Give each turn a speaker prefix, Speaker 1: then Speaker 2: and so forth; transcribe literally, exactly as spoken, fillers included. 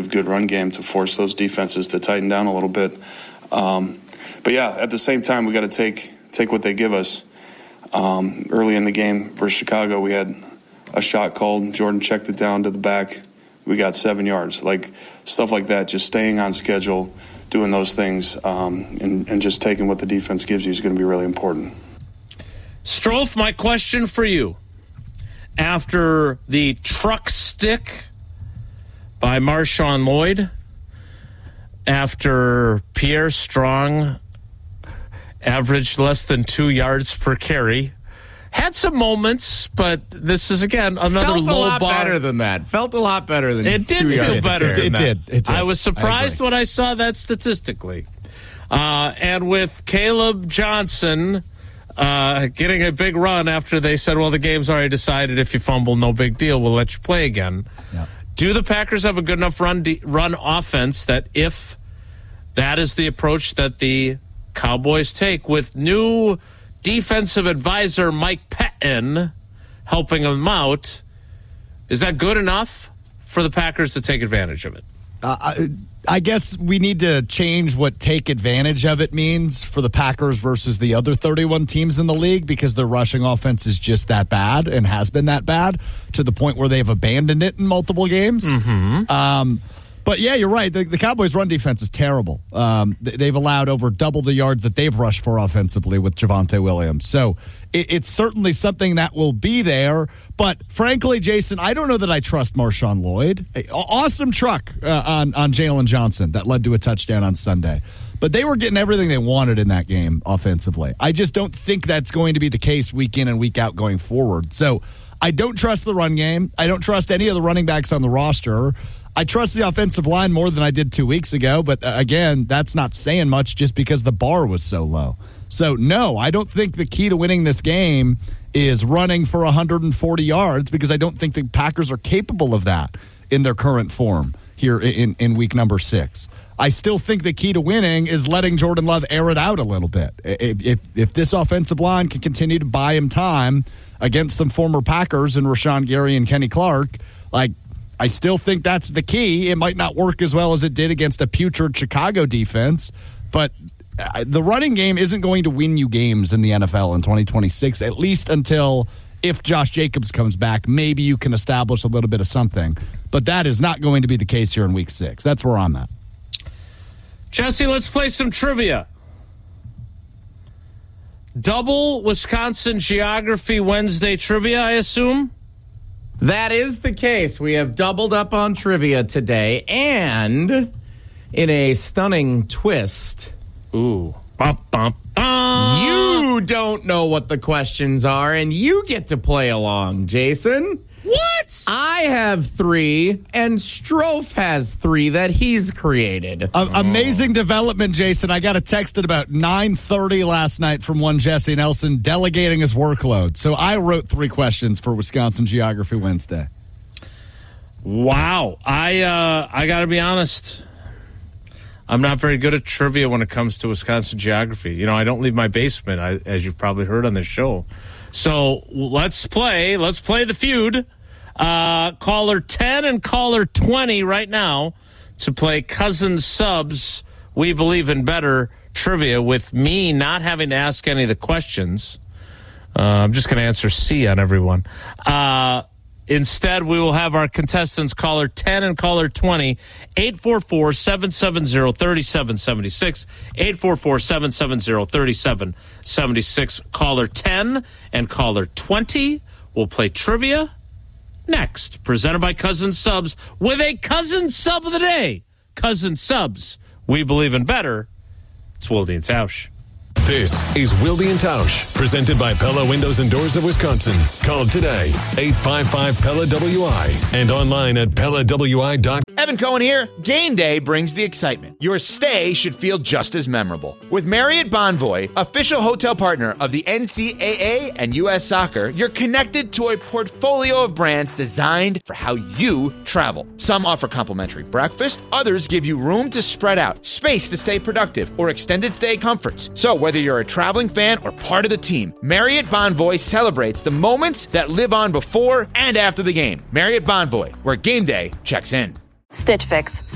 Speaker 1: effective, good run game to force those defenses to tighten down a little bit. Um, but, yeah, at the same time, we got to take take what they give us. Um, early in the game versus Chicago, we had a shot called. Jordan checked it down to the back. We got seven yards. Like, stuff like that, just staying on schedule, doing those things, um, and, and just taking what the defense gives you is going to be really important.
Speaker 2: Strofe, my question for you. After the truck stick by Marshawn Lloyd, after Pierre Strong averaged less than two yards per carry, had some moments, but this is, again, another
Speaker 3: Felt
Speaker 2: low
Speaker 3: a lot
Speaker 2: bar.
Speaker 3: better than that. Felt a lot better than
Speaker 2: It did
Speaker 3: two
Speaker 2: feel
Speaker 3: yards
Speaker 2: better.
Speaker 3: per carry.
Speaker 2: It
Speaker 4: did. It did.
Speaker 2: I was surprised
Speaker 4: I
Speaker 2: when I saw that statistically. Uh, and with Caleb Johnson uh, getting a big run after they said, well, the game's already decided. If you fumble, no big deal. We'll let you play again.
Speaker 4: Yeah.
Speaker 2: Do the Packers have a good enough run de- run offense that if that is the approach that the Cowboys take with new defensive advisor Mike Pettin helping them out, is that good enough for the Packers to take advantage of it?
Speaker 4: Uh, I, I guess we need to change what take advantage of it means for the Packers versus the other thirty-one teams in the league, because their rushing offense is just that bad and has been that bad to the point where they've abandoned it in multiple games.
Speaker 2: Mm-hmm.
Speaker 4: Um, but yeah, you're right. The, the Cowboys' run defense is terrible. Um, they've allowed over double the yards that they've rushed for offensively with Javonte Williams. So it, it's certainly something that will be there. But frankly, Jason, I don't know that I trust Marshawn Lloyd. Awesome truck uh, on, on Jalen Johnson that led to a touchdown on Sunday. But they were getting everything they wanted in that game offensively. I just don't think that's going to be the case week in and week out going forward. So I don't trust the run game. I don't trust any of the running backs on the roster. I trust the offensive line more than I did two weeks ago. But uh, again, that's not saying much just because the bar was so low. So no, I don't think the key to winning this game is running for one hundred forty yards, because I don't think the Packers are capable of that in their current form here in, in week number six. I still think the key to winning is letting Jordan Love air it out a little bit. If, if, if this offensive line can continue to buy him time against some former Packers and Rashawn Gary and Kenny Clark, like, I still think that's the key. It might not work as well as it did against a putrid Chicago defense, but the running game isn't going to win you games in the N F L in twenty twenty-six, at least until, if Josh Jacobs comes back, maybe you can establish a little bit of something. But that is not going to be the case here in week six. That's where I'm at.
Speaker 2: Jesse, let's play some trivia. Double Wisconsin Geography Wednesday trivia, I assume?
Speaker 3: That is the case. We have doubled up on trivia today, and in a stunning twist,
Speaker 2: Ooh. Bum, bum, bum.
Speaker 3: you don't know what the questions are, and you get to play along, Jason.
Speaker 2: What?
Speaker 3: I have three, and Strofe has three that he's created.
Speaker 4: A- amazing development, Jason. I got a text at about nine thirty last night from one Jesse Nelson delegating his workload. So I wrote three questions for Wisconsin Geography Wednesday.
Speaker 2: Wow. I uh, I got to be honest. I'm not very good at trivia when it comes to Wisconsin geography. You know, I don't leave my basement, I, as you've probably heard on this show. So let's play. Let's play the feud. Uh, caller ten and caller twenty right now to play Cousin Subs We Believe in Better trivia with me not having to ask any of the questions. Uh, I'm just going to answer C on everyone. Uh, instead, we will have our contestants, caller ten and caller twenty, eight four four, seven seven zero, three seven seven six, eight four four, seven seven zero, three seven seven six. Caller ten and caller twenty will play trivia next, presented by Cousin Subs with a Cousin Sub of the Day. Cousin Subs, we believe in better. It's Wilde and Tausch.
Speaker 5: This is Wilde and Tausch, presented by Pella Windows and Doors of Wisconsin. Call today, eight five five P E L A W I, and online at Pella W I dot com.
Speaker 6: Evan Cohen here. Game day brings the excitement. Your stay should feel just as memorable. With Marriott Bonvoy, official hotel partner of the N C double A and U S Soccer, you're connected to a portfolio of brands designed for how you travel. Some offer complimentary breakfast, others give you room to spread out, space to stay productive, or extended stay comforts. So whether you're a traveling fan or part of the team, Marriott Bonvoy celebrates the moments that live on before and after the game. Marriott Bonvoy, where game day checks in.
Speaker 7: Stitch Fix.